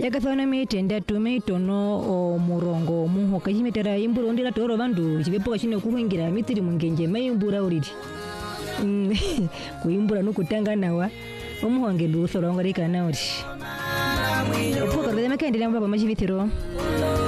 Yakathona mitenda tumitono o murongo muho kajimetera imbura ondira toro bandu chivepo chine kuhingira mitiri mungenje mayimbura uridi kuimbura nukutanga nawa omuhonge ndu soronga rika nauri opo kadema kaendelea mbaba machivitiro